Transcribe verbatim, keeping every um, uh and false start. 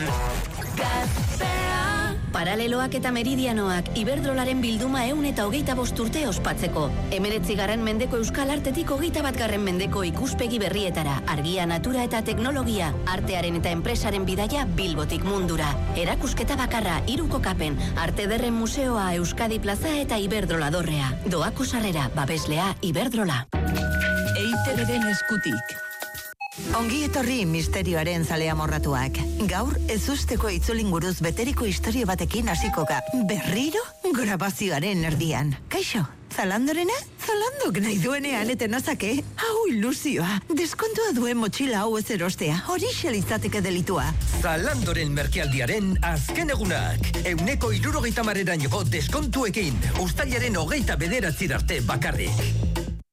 Paraleloak eta meridianoak Iberdrolaren bilduma ehun eta hogeita bost urte ospatzeko. Hemeretzigarren mendeko euskal artetik hogeita batgarren mendeko ikuspegi berrietara, argia, natura eta teknologia, artearen eta enpresaren bidaia Bilbotik mundura. Erakusketa bakarra, hiru kokapen, Arte Ederren Museoa, Euskadi Plaza eta Iberdrola dorrea. Doako sarrera, babeslea, Iberdrola. E I Te Beren eskutik. Ongi etorri misterioaren zalea morratuak. Gaur ezusteko itzulinguruz beteriko historia batekin hasikoka. Berriro grabazioaren erdian. Kaixo, Zalandorena? Zalandok nahi duenean eten azake? Hau ilusioa. Deskontua duen motxila hau ez erostea. Horixe litzateke delitua. Zalandoren merkealdiaren azken egunak. Euneko hirurogeita mareraino deskontuekin. Uztailaren hogeita bederatzir arte bakarrik.